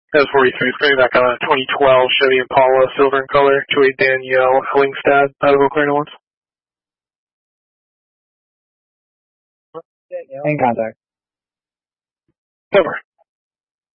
That was 43. It's coming back on a 2012 Chevy Impala, silver in color, to a Danielle Hellingstad out of Oak Ridge once. In contact. Over.